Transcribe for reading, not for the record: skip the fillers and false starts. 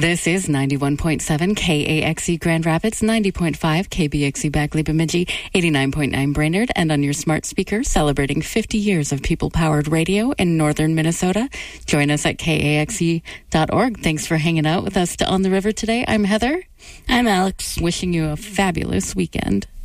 This is 91.7 KAXE Grand Rapids, 90.5 KBXE Bagley Bemidji, 89.9 Brainerd, and on your smart speaker, celebrating 50 years of people-powered radio in northern Minnesota. Join us at KAXE.org. Thanks for hanging out with us on the river today. I'm Heather. I'm Alex. Wishing you a fabulous weekend.